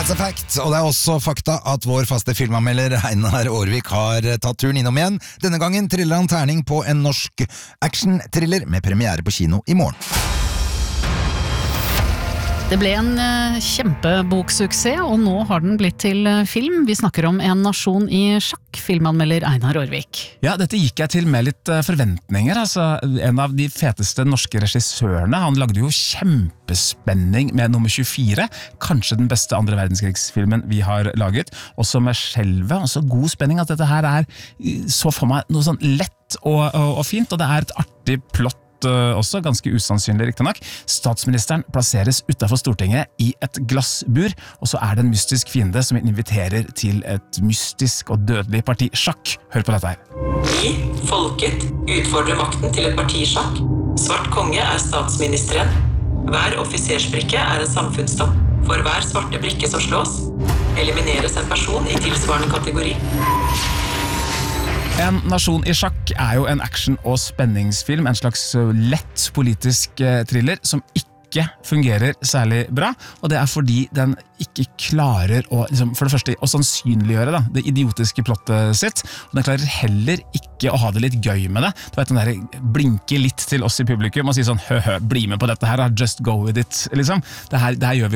That's a fact, og det også fakta at vår faste filmanmelder Einar Aarvik har tatt turen innom igjen. Denne gangen triller han terning på en norsk action-thriller med premiere på kino i morgen. Det ble en kjempeboksuksess, og nå har den blitt til film. Vi snakker om En nasjon i sjakk, filmanmelder Einar Aarvik. Ja, dette gikk jeg til med litt forventninger. Altså, en av de feteste norske regissørene, han lagde jo kjempespenning med nummer 24, kanskje den beste andre verdenskrigsfilmen vi har laget, også med skjelvet, og så god spenning at dette her så for meg noe sånn lett og fint, og det et artig plott også, ganske usannsynlig riktig nok. Statsministeren plasseres utenfor Stortinget i et glassbur, og så det en mystisk fiende som inviterer til et mystisk og dødelig parti sjakk. Hør på dette her. Vi, folket, utfordrer makten til et parti sjakk. Svart konge statsministeren. Hver offisersbrikke en samfunnstopp. For hver svarte brikke som slås, elimineres en person i tilsvarende kategori. En nasjon i sjakk jo en action- og spenningsfilm, en slags lett politisk thriller som ikke fungerer særlig bra, og det fordi den ikke klarer å, liksom, for det første, å sannsynliggjøre det idiotiske plottet sitt, og den klarer heller ikke å ha det litt gøy med det. Du vet, den der blinker litt til oss i publikum og sier sånn, hø, bli med på dette her, just go with it, liksom. Det her gjør vi